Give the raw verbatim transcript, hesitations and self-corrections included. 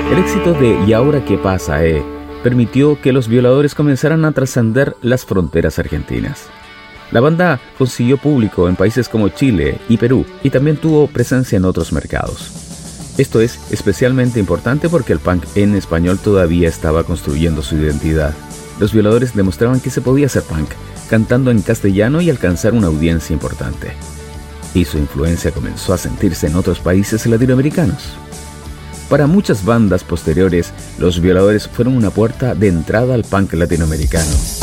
El éxito de ¿Y ahora qué pasa, eh? permitió que Los Violadores comenzaran a trascender las fronteras argentinas. La banda consiguió público en países como Chile y Perú y también tuvo presencia en otros mercados. Esto es especialmente importante porque el punk en español todavía estaba construyendo su identidad. Los Violadores demostraban que se podía ser punk, cantando en castellano y alcanzar una audiencia importante. Y su influencia comenzó a sentirse en otros países latinoamericanos. Para muchas bandas posteriores, Los Violadores fueron una puerta de entrada al punk latinoamericano.